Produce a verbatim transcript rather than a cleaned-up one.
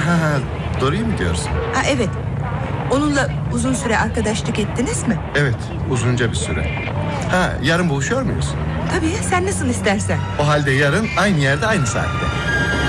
Ha, Doru'yu mu diyorsun? Ha, evet. Onunla uzun süre arkadaşlık ettiniz mi? Evet, uzunca bir süre. Ha, yarın buluşuyor muyuz? Tabii, sen nasıl istersen. O halde yarın aynı yerde aynı saatte.